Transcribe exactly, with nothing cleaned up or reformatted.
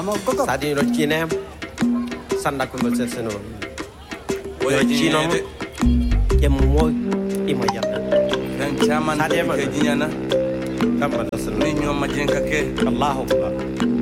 sadi ro kinem sanda ko bel seno ro chino ke mo imo yalla dan chaman ke jinyana kamba dasno ni nyoma jenka ke Allahu akbar